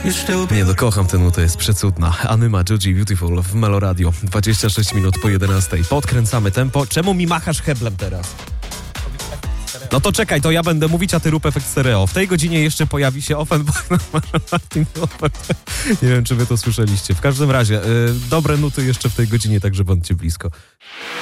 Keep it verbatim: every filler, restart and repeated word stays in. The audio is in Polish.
Nie no, kocham tę nutę, jest przecudna. Anyma, Joji Beautiful w Melo Radio. dwadzieścia sześć minut po jedenastej. Podkręcamy tempo. Czemu mi machasz heblem teraz? No to czekaj, to ja będę mówić, a ty rób efekt stereo. W tej godzinie jeszcze pojawi się Offenbach na Martin. Nie wiem, czy wy to słyszeliście. W każdym razie, yy, dobre nuty jeszcze w tej godzinie, także bądźcie blisko.